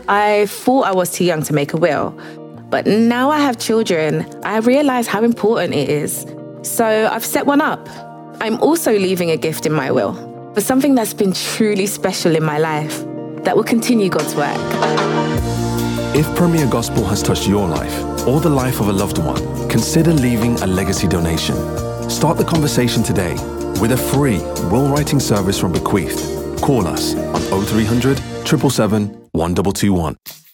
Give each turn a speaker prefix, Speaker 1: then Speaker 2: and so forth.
Speaker 1: I thought I was too young to make a will, but now I have children, I realise how important it is. So I've set one up. I'm also leaving a gift in my will for something that's been truly special in my life, that will continue God's work.
Speaker 2: If Premier Gospel has touched your life or the life of a loved one, consider leaving a legacy donation. Start the conversation today with a free will writing service from Bequeathed. Call us on 0300 777 1221.